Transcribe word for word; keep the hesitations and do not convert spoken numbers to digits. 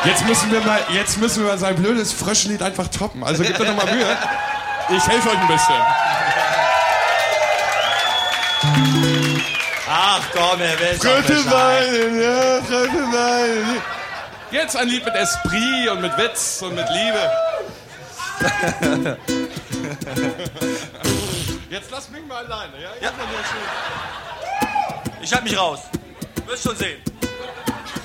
Jetzt müssen wir mal, jetzt müssen wir mal sein blödes Fröschenlied einfach toppen. Also gebt euch doch mal Mühe. Ich helfe euch ein bisschen. Ach komm, er will Fröte weinen, ja, Fröte weinen. Jetzt ein Lied mit Esprit und mit Witz und mit Liebe. Jetzt lass mich mal alleine, ja? Ja. Ich hab mich raus. Wirst schon sehen.